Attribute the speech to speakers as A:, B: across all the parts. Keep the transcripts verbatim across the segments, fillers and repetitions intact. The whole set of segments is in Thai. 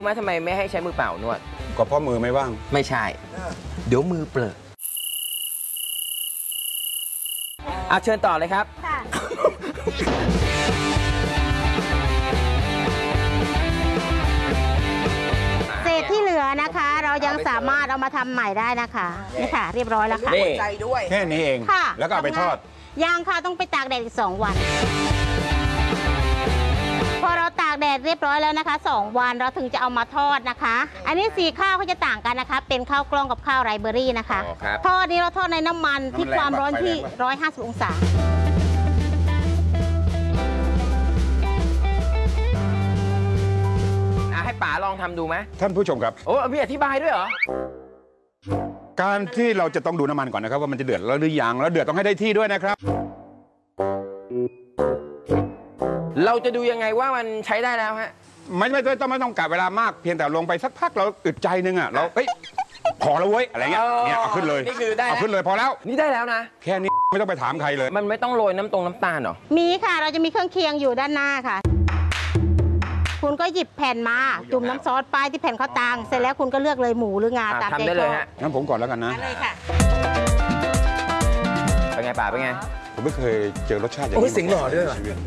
A: ว่าทำไมไม่ให้ใช้มือเปล่านวด
B: ก็เพราะมือไม่ว่าง
A: ไม่ใช่เดี๋ยวมือเปลือกเอาเชิญต่อเลยครับ
C: เศษที่เหลือนะคะเรายังสามารถเอามาทำใหม่ได้นะคะนี่ค่ะเรียบร้อยแล้วค่ะ
B: ใจด้วยแค่นี้เองแล้วก็เอาไปทอด
C: ย่างค่ะต้องไปตากแดดอีกสองวันพอเราตากแดดเรียบร้อยแล้วนะคะสองวันเราถึงจะเอามาทอดนะคะอันนี้สีข้าวเขาจะต่างกันนะคะเป็นข้าวกล้องกับข้าวไรเบอรี่นะคะทอดนี้เราทอดในน้ำมันที่ความร้อนที่หนึ่งร้อยห้าสิบองศา
A: ให้ป๋าลองทำดูไหม
B: ท่านผู้ชมครับ
A: โอ้พี่อธิบายด้วยเหรอ
B: การที่เราจะต้องดูน้ำมันก่อนนะครับว่ามันจะเดือดแล้วหรือยังแล้วเดือดต้องให้ได้ที่ด้วยนะครับ
A: เราจะดูยังไงว่ามันใช้ได้แล้วฮะ
B: ไม่ไม่ต้องไม่ต้องกะเวลามากเพียงแต่ลงไปสักพักเราอึดใจนึงอ่ะเราเฮ้ยพอแล้วเว้ยอะไรเงี้ยเนี่ยเอาขึ้นเลย
A: นี่คือได้
B: เอาขึ้นเลยพอแล้ว
A: นี่ได้แล้วนะ
B: แค่นี้ไม่ต้องไปถามใครเลย
A: มันไม่ต้องโรยน้ำตรงน้ำตาลหรอ
C: มีค่ะเราจะมีเครื่องเคียงอยู่ด้านหน้าค่ะคุณก็หยิบแผ่นมาจุ่มน้ำซอสไปที่แผ่นข้าวตังเสร็จแล้วคุณก็เลือกเลยหมูหรืองาตามใจชอบ
B: งั้นผมก่อนแล้วกันนะ
C: เลยค่ะ
A: เป็นไงป่าเป็นไง
B: ผมไม่เคยเจอรสชาติอย่างนี้
A: โอ้ยสิงหล่อด้วย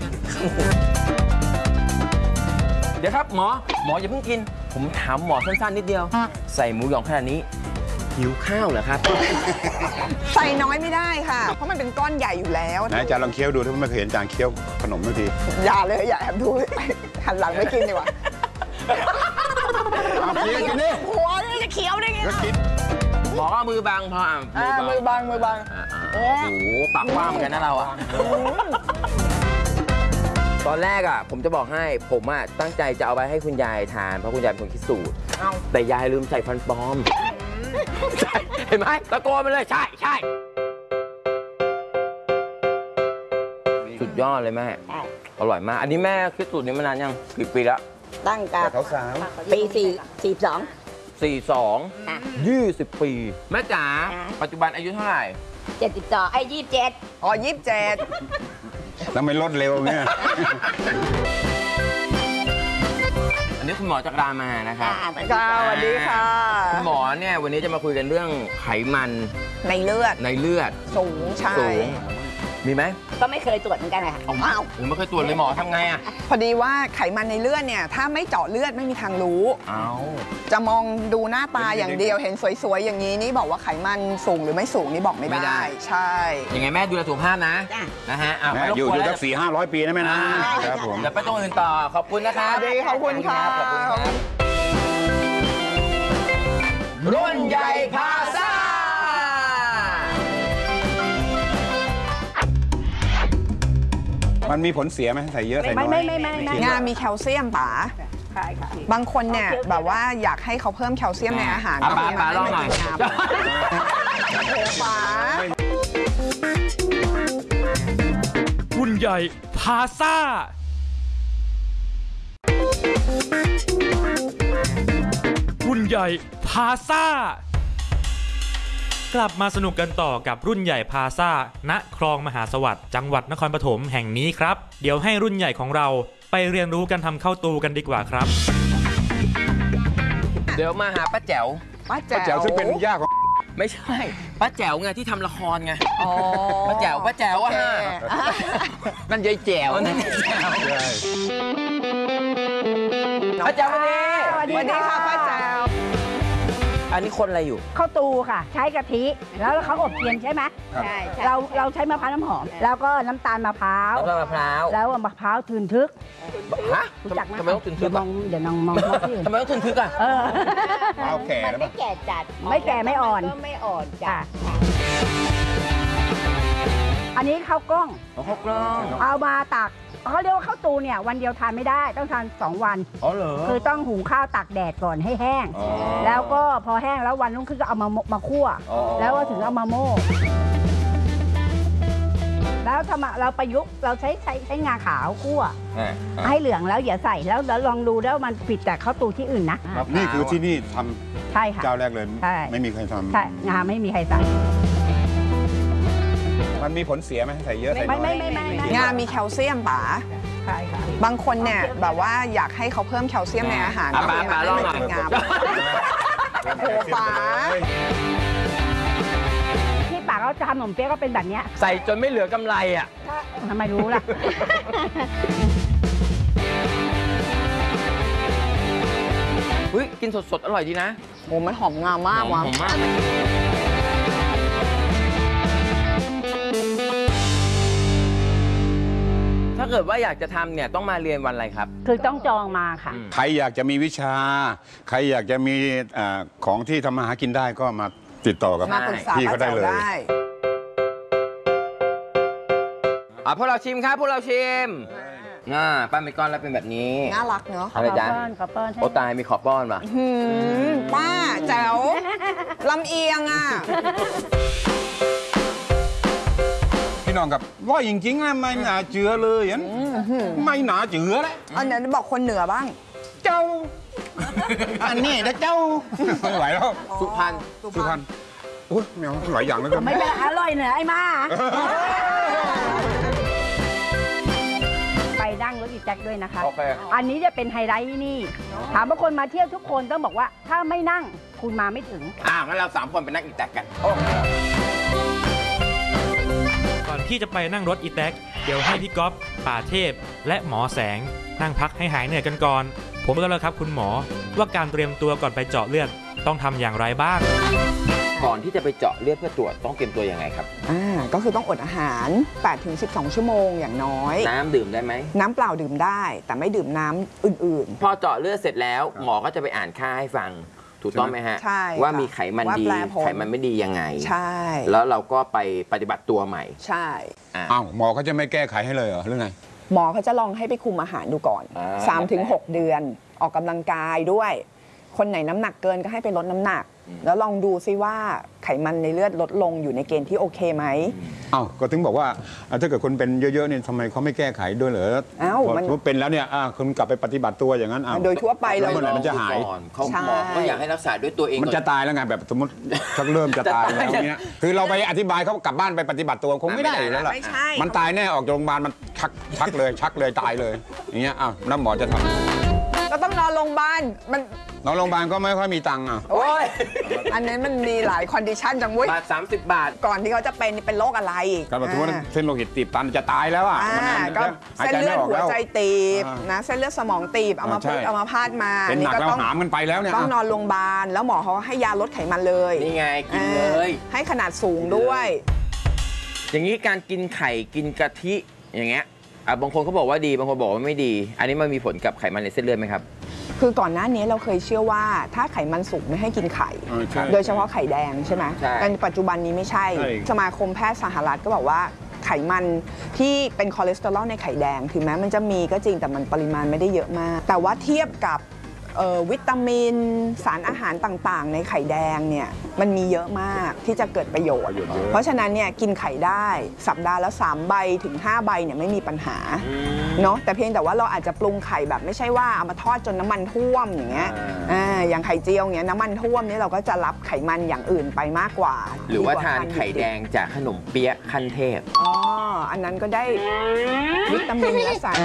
A: เดี๋ยวครับหมอหมออย่าเพิ่งกินผมถามหมอสั้นๆนิดเดียวใส่หมูหยองขนาดนี้หิวข้าวเหรอครับ
D: ใส่น้อยไม่ได้ค่ะเพราะมันเป็นก้อนใหญ่อยู่แล้ว
B: ไหนอาจารย์ลองเคี้ยวดูถ้าไม่เคยเห็นอาจารย์เคี้ยวขนมเมื่อกี้
D: อย่าเลยอย่าแอบดูหันหลังไม่กินดีกว่า
B: เคี้ยวกินนี่
D: หัวนี่จะเคี้ยวได้ไง
A: หมอก็มือบังพออ่ะ
D: มือบังมือบัง
A: โอ้โหปากว่ามกันนะเราอ่ะตอนแรกอ่ะผมจะบอกให้ผมอ่ะตั้งใจจะเอาไปให้คุณยายทานเพราะคุณยายเป็นคนคิดสูตรแต่ยายลืมใส่ฟันปลอมเห็นไหมตะโกนมาเลยใช่ใช่สุดยอดเลยแม่อร่อยมากอันนี้แม่คิดสูตรนี้มานานยังกี่ปีแล้ว
D: ตั้งแต่
B: เขาสาว
D: ปีสี่สี่สอง
A: สี่สองยี่สิบปีแม่จ๋าปัจจุบันอายุเท่าไหร่
D: เจ็ดสิบสองไอ้ยี่สิบเจ็ดอ๋อยี่สิบเจ็ด
B: แล้วไม่ลดเร็วเนี่ย
A: อันนี้คุณหมอจากรามานะครับ
D: สวัสดีค่ะ
A: คุณหมอเนี่ยวันนี้จะมาคุยกันเรื่องไขมัน
D: ในเลือด
A: ในเลือด
D: สูงใช่
A: มีไหม
D: ก็ไม่เคยตรวจเหมือนกันค่ะ
A: อ้าวผมไม่เคยตรวจเลยหมอทำไงอ่ะ
D: พอดีว่าไขมันในเลือดเนี่ยถ้าไม่เจาะเลือดไม่มีทางรู้
A: อ้าว
D: จะมองดูหน้าตาอย่างเดียวเห็นสวยๆอย่างนี้นี่บอกว่าไขมันสูงหรือไม่สูงนี่บอกไม่ได้ใช่
A: ยังไงแม่ดูแลสุขภาพนะนะฮะ
B: อยู่อยู่สักสี่ห้าร้อยปีนะแม่นะครับผม
A: เดี๋ยวไปตรงอื่นต่อขอบคุณนะครับ
D: ขอบคุณค่ะ
A: ขอบคุณครับรุ่นใหญ่พาซ่า
B: มันมีผลเสียไหมใส่เยอะใส่น้อย
D: ไม่ไม่ไม่ไม่งามีแคลเซียมป๋าใช่ค่ะบางคนเนี่ยแบบว่าอยากให้เขาเพิ่มแคลเซียมในอาหาร
A: ป๋าป๋าลองหน่อย
D: ป๋า
E: รุ่นใหญ่พาซ่ารุ่นใหญ่พาซ่ากลับมาสนุกกันต่อกับรุ่นใหญ่พาซ่าณคลองมหาสวัสดิ์จังหวัดนครปฐมแห่งนี้ครับเดี๋ยวให้รุ่นใหญ่ของเราไปเรียนรู้กันทำข้าวตูกันดีกว่าครับ
A: เดี๋ยวมาหาป้าแจ๋ว
D: ป้าแจ๋
B: วซึ่งเป็นย่าของ
A: ไม่ใช่ป้าแจ๋วไงที่ทำละครไงป้าแจ๋วป้าแจ๋วอ่ะนั่นยายแจ๋วนั่นยายแจ๋วป้าแจ๋ววันนี้
D: สวัสดีค่ะป้าแจ๋ว
A: อันนี้คนอะไรอยู่
F: ข้าวตูค่ะใช้กะทิแล้วเขาอบเทียนใช่ไหมใช่เราเราใช้มะพร้าวน้ำหอมแล้วก็น้ำตาลมะพร้าว
A: น้ำตาลมะพร้าว
F: แล้วมะพร้าวทึนทึก
A: ฮะ
F: รู้จักไหม
A: ทำไมต้องทึนทึก
F: มองเดี๋ยวน้องมองที่
A: ทำไมต้องทึนทึกอ่ะ
B: เอาแก่แล้ว
D: ไม่แก่จัด
F: ไม่แก่ไม่อ่อน
D: ก็ไม่อ่อนจ้ะ
F: อันนี้ข้าวกล้อง
A: ข้าวกล้อง
F: เอามาตักเขาเรียกว่าข้าวตูเนี่ยวันเดียวทานไม่ได้ต้องทานสองวัน
A: อ๋อเหรอ
F: คือต้องหุงข้าวตากแดดก่อนให้แห้งแล้วก็พอแห้งแล้ววันรุ่งขึ้นก็เอามามาคั่วแล้วก็ถึงเอามาโม่แล้วทำเราประยุกต์เราใช้ใช้ใช้งาขาวคั่วให้เหลืองแล้วอย่าใส่แล้วแล้วลองดูแล้วมันผิดจากข้าวตูที่อื่นนะ
B: นี่คือที่นี่ทำ
F: ใช่ค่ะ
B: เจ้าแรกเลยไม่มีใครทำ
F: ใช่งาไม่มีใครใส่
B: มันมีผลเสียไหมใส่เยอะใส่น้อย
D: ไม่ไม่ไม่ไม่งามีแคลเซียมป๋าใช่ค่ะบางคนเนี่ยแแบบว่าอยากให้เขาเพิ่มแคลเซียมในอาหาร
A: อ่ะป๋าป๋าลองหน่อย
D: งามโอ้โหป๋า
F: ที่ปากเขาจะทำขนมเปี๊ยะก็เป็นแบบเนี้ย
A: ใส่จนไม่เหลือกำไรอ่ะ
F: ทำไมรู้ล่ะ
A: เฮ้ยกินสดๆอร่อยดีนะ
D: โอ้มันหอมงามมาก
A: ห
D: ว่ะ
A: อมมากถ้าเกิดว่าอยากจะทำเนี่ยต้องมาเรียนวันอะไรครับ
F: คือต้องจองมาค่ะ
B: ใครอยากจะมีวิชา ใครอยากจะมีอ่าของที่ทำมาหากินได้ก็มาติดต่อกับ
D: มาปรึกษา
B: พี่
D: ป้า
B: เขาได้
D: แจ๋ว
B: เลย
D: ได้
A: อ่ะพวกเราชิมครับพวกเราชิมอ่าป้าเมก้อนแล้วเป็นแบบนี้
D: น่ารักเนาะ
A: อะไรจ๊ะ
F: ขอป้อนขอป้อนให้
A: โอตายมีขอป้อนป่ะ
D: หืมป้าแจ๋วลำเอียงอ่ะ
B: พี่น้องกับว่าจริงๆนะไม่น่าเชื่อเลยอันไม่น่าเชื่อเลย
D: อันนี้บอกคนเหนือบ้าง
B: เจ้า อันนี้นะเจ้าไม่ไหวแล้ว
A: สุพรรณ
B: สุพรรณอุ้ยแมวหลายอย่างแล้วกัน
F: ไม่เป็นไรอร่อยเหนือไอ้มา ไปนั่งรถอีแจ็คด้วยนะคะ
A: โอเค
F: อันนี้จะเป็นไฮไลท์ที่นี่ ถามว่าคนมาเที่ยวทุกคนต้องบอกว่าถ้าไม่นั่งคุณมาไม่ถึง
A: อ่างั้นเราสามคนไปนั่งอีแตกกัน
E: ก่อนที่จะไปนั่งรถอีแท็กเดี๋ยวให้พี่ก๊อฟป่าเทพ และหมอแสงนั่งพักให้หายเหนื่อยกันก่อน ผมก็แล้วครับคุณหมอว่าการเตรียมตัวก่อนไปเจาะเลือดต้องทำอย่างไรบ้าง
A: ก่อนที่จะไปเจาะเลือดเพื่อตรวจต้องเตรียมตัวยังไงครับ
D: อ่าก็คือต้องอดอาหาร แปดถึงสิบสอง ชั่วโมงอย่างน้อย
A: น้ำดื่มได้ไหม
D: น้ำเปล่าดื่มได้ แต่ไม่ดื่มน้ำอื่น
A: พอเจาะเลือดเสร็จแล้วหมอก็จะไปอ่านค่าให้ฟังถูกต้องไหมฮะ
D: ใช่
A: ว่า
D: ค่ะ
A: มีไขมัน
D: ว่า
A: ดี
D: แปรผล
A: ไขมันไม่ดียังไง
D: ๆ ใช่
A: แล้วเราก็ไปปฏิบัติตัวใหม่
D: ใช่
A: อ่ะ
B: อ้าวหมอเขาจะไม่แก้ไขให้เลยเหรอหรือไง
D: หมอเขาจะลองให้ไปคุมอาหารดูก่อน
A: อ่า
D: สามถึงหก เดือน ออกกำลังกายด้วย คนไหนน้ำหนักเกินก็ให้ไปลดน้ำหนัก แล้วลองดูซิว่าไขมันในเลือดลดลงอยู่ในเกณฑ์ที่โอเคไหม
B: อ้าวก็ถึงบอกว่าอ่ะถ้าเกิดคนเป็นเยอะๆเนี่ยทำไมเขาไม่แก้ไขด้วยเหรอ
D: อ้าว
B: พอ
D: มัน
B: สมมุติเป็นแล้วเนี่ยอ่ะคุณกลับไปปฏิบัติตัวอย่างนั้นอ้าว
D: โดยทั่วไปเรา
B: เมื่อไหร่มันจะหาย
A: ก่อนเขา
D: ใช่
A: หมอก็อยากให้รักษาด้วยตัวเอง
B: มัน
A: ก่
B: จะ
A: อน
B: ตายแล้วไงแบบสมมติชักเริ่มจะตายแล้วเนี่ยคือเราไปอธิบายเขากลับบ้านไปปฏิบัติตัวคงไม่ได้อยู่แล้วล่ะ
D: ไม่ใช่
B: มันตายแน่ออกจากโรงพยาบาลมันชักชักเลยชักเลยตายเลยอย่างเงี้ยอ้าวน้ำหมอจะทำ
D: ก็ต้องนอนโรงพยาบาลมัน
B: นอนโรงพยาบาลก็ไม่ค่อยมีตังค์อ่ะ
A: โอ้ย
D: อันนี้มันมีหลายคอนดิชันจังเว้ย
A: บาทสามสิบบาท
D: ก่อนที่เขาจะเป็นเป็นโรคอะไร
B: การสมมติว่า
D: อ่า
B: เส้นโลหิตตีบตันจะตายแล้วอ่ะ
D: อ่า
B: มันมัน
D: ก็
B: หาย
D: เส้น
B: ใจ
D: เลื
B: ไม่
D: อด
B: ออก
D: หัว
B: แล้ว
D: ใจตีบ
B: อ่าน
D: นะเส้นเลือดสมองตีบเอามา
B: อ่าใช่
D: พูดเอามาพาดมา
B: เป็นหนัก
D: ก็
B: แล้ว
D: ต้อง
B: หามกันไปแล้วเนี่ย
D: ต้องนอนโรงพยาบาลแล้วหมอเขาให้ยาลดไขมันเลย
A: นี่ไงกินเลย
D: อ่าให้ขนาดสูงด้วย
A: อย่างนี้การกินไข่กินกะทิอย่างเงี้ยอ่ะบางคนเขาบอกว่าดีบางคนบอกว่าไม่ดี อันนี้มันมีผลกับไขมันในเส้นเลือดไหมครับ
D: คือก่อนหน้านี้เราเคยเชื่อว่าถ้าไขมันสูงไม่ให้กินไข่
B: เออใช่
D: โดยเฉพาะไข่แดงใช่ไหม
A: ใช่
D: แต่ปัจจุบันนี้ไม่ใช่
B: ใช่
D: สมาคมแพทย์สหรัฐก็บอกว่าไขมันที่เป็นคอเลสเตอรอลในไข่แดง ถึงแม้มันจะมีก็จริงแต่มันปริมาณไม่ได้เยอะมาก แต่ว่าเทียบกับเอ่อวิตามิน สารอาหารต่างๆ ในไข่แดงเนี่ยมันมีเยอะมากที่จะเกิดประโยชน์
B: ประโยชน์เยอะ
D: เพราะฉะนั้นเนี่ยกินไข่ได้สัปดาห์ละสามใบถึงห้าใบเนี่ยไม่มีปัญหา เนาะแต่เพียงแต่ว่าเราอาจจะปรุงไข่แบบไม่ใช่ว่าเอามาทอดจนน้ำมันท่วมอย่างเงี้ย
A: อ่า
D: อ่าอย่างไข่เจียวอย่างเงี้ยน้ำมันท่วมเนี่ยเราก็จะรับไขมันอย่างอื่นไปมากกว่า
A: หรือว่า
D: ดีก
A: ทานไข่แดงจากขนมเปี๊ยะขั้นเทพ
D: อ๋ออันนั้นก็ได้วิตามินและสาร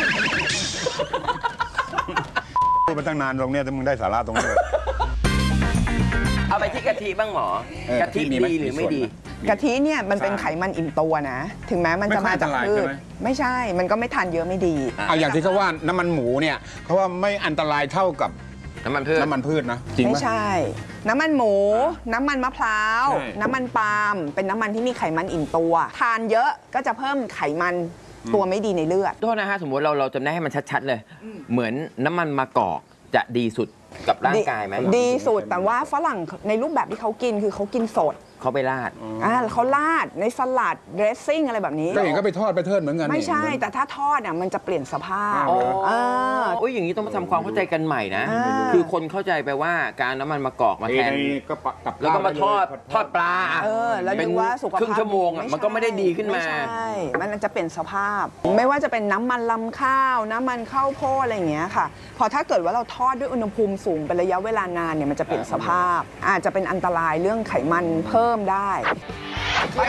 B: พูดมาตั้งนานตรงเนี้ยถ้ามึงได้สาระตรงนี้เลย
A: เอาไปที่กะทิบ้างหมอ
B: เออก
A: ะทิ
B: มีไหม
A: ดีหรือไม่
B: มีส่วนไหม
A: ดี
D: กะทิเนี่ยมันเป็นไขมันอิ่มตัวนะ ถึงแม้มันจะมาจากพืชไม่ใช่มันก็ไม่ทานเยอะไม่ดี
B: เอาอย่างที่เขาว่าน้ำมันหมูเนี่ยเขาว่าไม่อันตรายเท่ากับ
A: น้ำมันพืช
B: น้ำมันพืชนะจริง
D: ไม่
B: ปะ
D: ใช่ น้ำมันหมู น้ำมันมะพร้าว
B: ใช่
D: น้ำมันปาล์มเป็นน้ำมันที่มีไขมันอิ่มตัว ทานเยอะก็จะเพิ่มไขมันตัวไม่ดีในเลือด
A: โทษนะฮะสมมติเราเราจำได้ให้มันชัดๆเลย เหมือนน้ำมันมะกอกจะดีสุดกับร่างกายไหม
D: ดีสุดแต่ว่าฝรั่งในรูปแบบที่เขากินคือเขากินสด
A: เขาไปราด
D: อ่าเขาราดในสลัดเดรสซิ่งอะไรแบบนี้
B: ก็เห็นก็ไปทอดไปเทิดเหมือนกัน
D: ไม่ใช่
B: นี่
D: แต่ถ้าทอดอ่ะมันจะเปลี่ยนสภาพ
B: อ๋อ
D: เออ
A: โอ้ยอย่างนี้ต้องมาทำความเข้าใจกันใหม่นะ
D: อ่า
A: คือคนเข้าใจไปว่าการน้ำมันมะกอกมาแทน
B: ก็ปะกับ
A: แล้วก็มาทอดทอดปลา
D: เออแล้ว
A: เป็
D: นึ
A: น
D: กว่าสุขภาพ
A: ครึ่งชั่วโมงอะมันก็ไม่ได้ดีขึ้นมา
D: ไใช่มันจะเปลี่ยนสภาพ ไม่ว่าจะเป็นน้ำมันลำข้าว น้ำมันข้าวโพดอะไรอย่างเงี้ยค่ะ พอถ้าเกิดว่าเราทอดด้วยอุณหภูมิสูงเป็นระยะเวลานานเนี่ยมันจะเปลี่ยนสภาพ อาจจะเป็นอันตรายเรื่องไขมันเพิ่มได้
A: ไป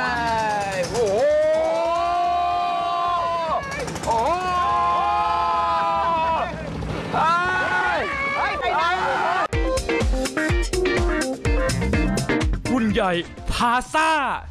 A: เลยโอ้โหโอ้โห
E: รุ่นใหญ่พาซ่า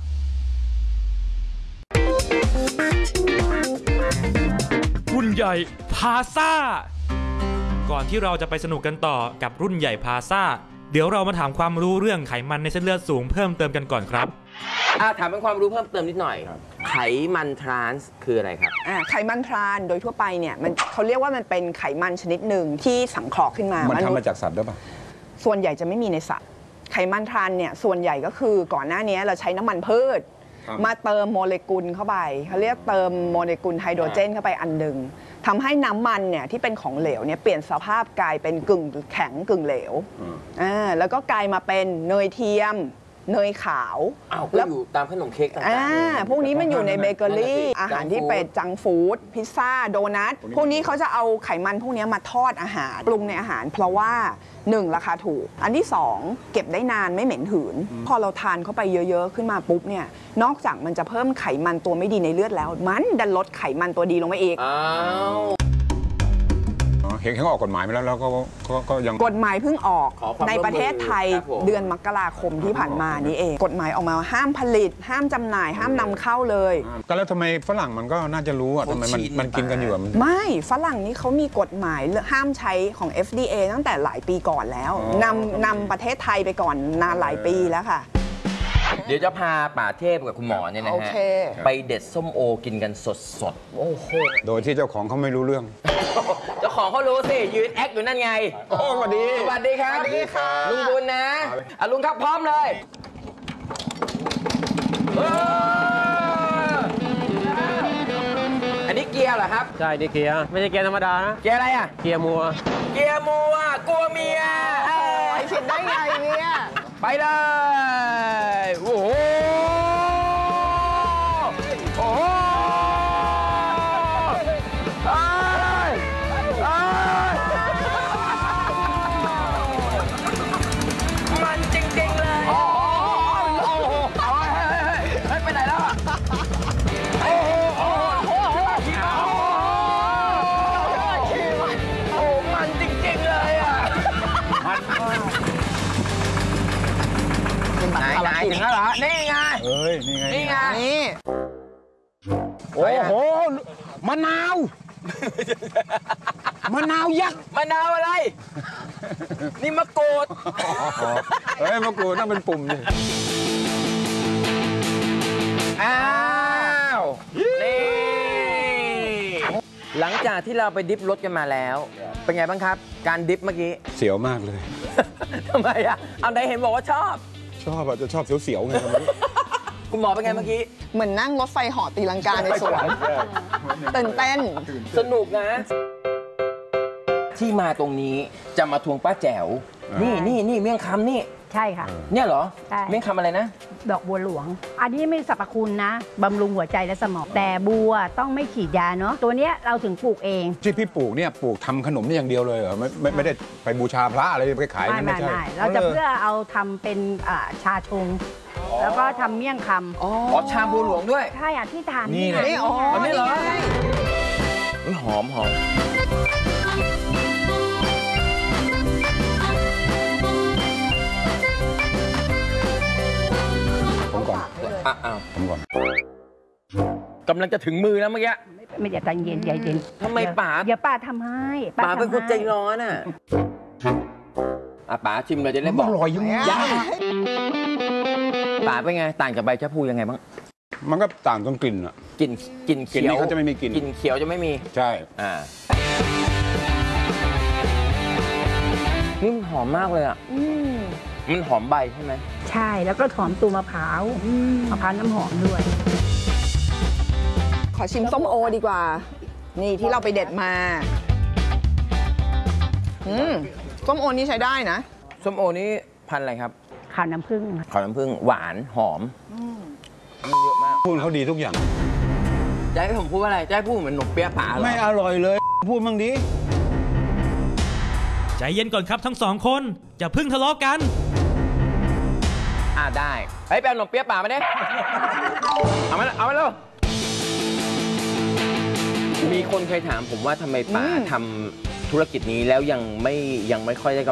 E: รุ่นใหญ่พาซ่าก่อนที่เราจะไปสนุกกันต่อกับรุ่นใหญ่พาซ่าเดี๋ยวเรามาถามความรู้เรื่องไขมันในเส้นเลือดสูงเพิ่มเติมกันก่อนครับ
A: อ่ะถามเป็นความรู้เพิ่มเติมนิดหน่อย ไขมันทรานส์คืออะไรครับ
D: อ่าไขมันทรานโดยทั่วไปเนี่ยมันเขาเรียกว่ามันเป็นไขมันชนิดหนึ่งที่สังเคราะห์ขึ้นมา
B: มัน
D: ษ
B: ทำ
D: ย์
B: มาจากสัตว์ด้วยป่ะ
D: ส่วนใหญ่จะไม่มีในสัตว์ไขมันทรานเนี่ยส่วนใหญ่ก็คือก่อนหน้านี้เราใช้น้ำมันพืช
B: ครับ
D: มาเติมโมเลกุลเข้าไปเขาเรียกเติมโมเลกุลไฮโดรเจนเข้าไปอันหนึ่งทำให้น้ำมันเนี่ยที่เป็นของเหลวเนี่ยเปลี่ยนสภาพกลายเป็นกึ่งแข็งกึ่งเหลว
B: อืม
D: อ่าแล้วก็กลายมาเป็นเนยเทียม เนยขาว
A: อ้าวก็
D: แล้ว
A: อยู่ตามขนมเค้กต่างๆ
D: อ่า
A: เลย
D: พวกนี้มันอยู่ในเบเกอรี่
A: นั่นน่ะสิ
D: อาหารที่เป็นจังก์ฟู้ดพิซซ่าโดนัทพวกนี้เขาจะเอาไขมันพวกนี้มาทอดอาหารปรุงในอาหาร เพราะว่าหนึ่งราคาถูก อันที่สองเก็บได้นานไม่เหม็นหืน พอเราทานเข้าไปเยอะๆ ขึ้นมาปุ๊บเนี่ยนอกจากมันจะเพิ่มไขมันตัวไม่ดีในเลือดแล้ว มันดันลดไขมันตัวดีลงไปอีก
A: อ้าว
B: อ๋อเห็นเขาออกกฎหมายมาแล้วแล้วก็ก็ก็ยัง
D: กฎหมายเพิ่งออก
A: ขอความ
D: ในประเทศไทย
A: ร่วมมือครับผม
D: เดือนมกราคมที่ผ่านมานี้เอง กฎหมายออกมาห้ามผลิต ห้ามจำหน่าย ห้ามนำเข้าเลย
B: ก็แล้วทำไมฝรั่งมันก็น่าจะรู้อ่ะทำไมมันมันกินกันอยู่อ่ะมัน
D: ไม่ฝรั่งนี่เขามีกฎหมายห้ามใช้ของ เอฟ ดี เอ ตั้งแต่หลายปีก่อนแล้ว
B: อ๋อน
D: ำนำประเทศไทยไปก่อนนานหลายปีแล้วค่ะ
A: เดี๋ยวจะพาป่าเทพกับคุณหมอเนี่ยนะ
D: โอ
A: ฮะ
D: เค
A: ไปเด็ดส้มโอกินกันสดๆ โอ้โห
B: โดยที่เจ้าของเขาไม่รู้เรื่อง
A: เจ้าของเขารู้สิ ยืนแอคอยู่นั่นไง
B: โอ้สวัสดี
A: สวัสดีครับ
B: สวัสดีครับ
A: ลุงบุญนะอ่ะลุงครับพร้อมเลยเอออันนี้เกียร์เหรอครับ
G: ใช่ดิเกียร์ไม่ใช่เกียร์ธรรมดานะ
A: เกียร์อะไรอ่ะ
G: เกียร์มัว
A: เกียร์มัวกลัวเมียเอ้ย
D: ผิดได้ไงเนี่ย
A: ไปเลย โอ้โห โอ้โหเอ้ยเอ้ยมันจริงๆเลย โอ้โห โอ้โหเอาเฮ้ยเฮ้ยเฮ้ยไปไหนแล้วอะโอ้โห โอ้โห โอ้โห โอ้โห มันจริงๆเลยอ่ะ ไหนไหนถึงแล้วเหรอ นี่ไง
B: เอ้ย นี่ไง
A: นี่ไง
D: นี่
B: โอ้โห มะนาว มะนาวยักษ์
A: มะนาวอะไร นี่มะกรูด
B: เฮ้ยมะกรูดต้องเป็นปุ่มดิ
A: อ้าว นี่ หลังจากที่เราไปดิฟรถกันมาแล้ว เป็นไงบ้างครับ การดิฟเมื่อกี้
B: เสียวมากเลย
A: ทำไมอ่ะ เอาไหนเห็นบอกว่าชอบ
B: ชอบอ่ะจะชอบเสียวๆไงทำไม
A: คุณหมอเป็นไงเมื่อกี้
D: เหมือนนั่งรถไฟเหาะตีลังกาในสวนตื่นเต้น
A: สนุกนะ ที่มาตรงนี้จะมาทวงป้าแจ๋ว นี่นี่นี่เมี่ยงคำนี่
F: ใช่ค่ะ
A: เนี่ยเหรอ
F: ใช่
A: เมี่ยงคำอะไรนะ
F: ดอกบัวหลวง อันนี้ไม่สรรพคุณนะบำรุงหัวใจและสมอง แต่บัวต้องไม่ฉีดยาเนาะตัวเนี้ยเราถึงปลูกเอง
B: ที่พี่ปลูกเนี่ยปลูกทำขนมนี่อย่างเดียวเลยเหรอไม่ไม่ไม่ได้ไปบูชาพระอะไรไปขาย
F: ไม่
B: นะ
F: ไม่
B: ไม่ใช่
F: ไม่เราจะเพื่อเอาทำเป็นอ่าชาชง แล้วก็ทำเมี่ยงคำ
A: อ๋อชามบัวหลวงด้วย
F: ใช่อ่ะที่ทาน
B: นี่
F: ไง
D: นี่อ๋อ
A: อันนี้เหรอ
D: นี่ไง
A: อุ๊ยหอมหอม
B: ผมก่อน
A: อ่ะอ้าว
B: ผมก่อน
A: กำลังจะถึงมือแล้วเมื่อกี้
F: ไม่อย่าใจเย็นใจเย็น
A: ทำไมป๋า
F: เดี๋ยวป้าทำให้
A: ป๋าเป็นคน
F: ทำให้
A: ใจร้อนอ่ะอ่ะป๋าชิมเลยจะได้บอก
B: อร่อยยังไง
A: ยังป๋าเป็นไง ต่างจากใบชะพูยังไงบ้าง
B: มันก็ต่างตรงกลิ่นอ่ะ
A: กลิ่นกลิ่น
B: กลิ่น
A: เขียว
B: นี้เขาจะไม่มีกลิ่น
A: กลิ่นเขียวจะไม่มี
B: ใช่
A: อ่านี่มันหอมมากเลยอ่ะ
D: อืม
A: มันหอมใบใช่ไหม
F: ใช่แล้วก็หอมตัวมะพร้าวมะพร้าวน้ำหอมด้วย
D: ขอชิมส้มโอดีกว่า นี่ที่เราไปเด็ดมา อืมส้มโอนี่ใช้ได้นะ
A: ส้มโอนี่พันธุ์อะไรครับ
F: ข่าวน้ำผึ้ง
A: ขาวน้ำผึ้งหวานหอมมันเยอะมาก
B: พูดเขาดีทุกอย่าง
A: จะให้ผมพูดว่าอะไรจะให้พูดเหมือนหนมเปี๊ยะป๋าเหรอ
B: ไม่อร่อยเลย พูดมั่งดิ
E: ใจเย็นก่อนครับทั้งสองคนอย่าเพิ่งทะเลาะกัน
A: อ่าได้เฮ้ยไปเอาหนมเปี๊ยะป๋ามาดิเอามาเอามาแล้วมีคนเคยถามผมว่าทำไมป๋า
D: อืม
A: ทำธุรกิจนี้แล้วยังไม่ยังไม่ค่อยได้กำ